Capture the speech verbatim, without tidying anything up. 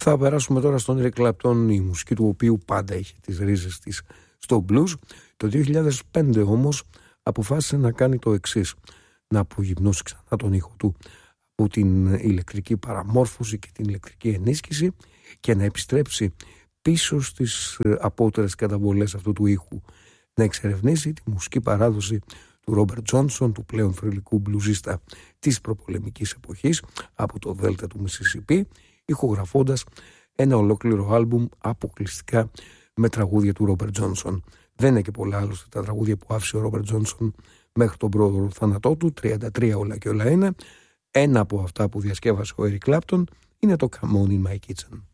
Θα περάσουμε τώρα στον Eric Clapton, η μουσική του οποίου πάντα είχε τις ρίζες της στο blues. Το δύο χιλιάδες πέντε όμως αποφάσισε να κάνει το εξής, να απογυμνώσει ξανά τον ήχο του από την ηλεκτρική παραμόρφωση και την ηλεκτρική ενίσχυση και να επιστρέψει πίσω στις απότερες καταβολές αυτού του ήχου, να εξερευνήσει τη μουσική παράδοση του Ρόμπερτ Τζόνσον, του πλέον θρυλικού μπλουζίστα της προπολεμικής εποχής, από το Δέλτα του Μισισιπί, ηχογραφώντας ένα ολόκληρο άλμπουμ αποκλειστικά με τραγούδια του Ρόμπερτ Τζόνσον. Δεν είναι και πολλά άλλωστε τα τραγούδια που άφησε ο Ρόμπερτ Τζόνσον μέχρι τον πρόωρο θάνατό του, τριάντα τρία όλα και όλα είναι. Ένα από αυτά που διασκεύασε ο Eric Clapton είναι το Come On In My Kitchen.